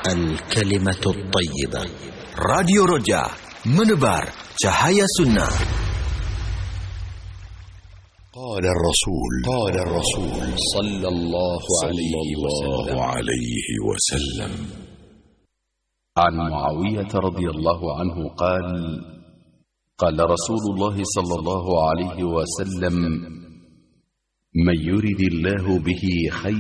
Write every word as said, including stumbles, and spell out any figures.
الكلمة الطيبة. راديو رجاء منبر cahaya sunnah. قال الرسول قال الرسول صلى الله عليه وسلم عن معاوية رضي الله عنه قال قال رسول الله صلى الله عليه وسلم: من يرد الله به خيرا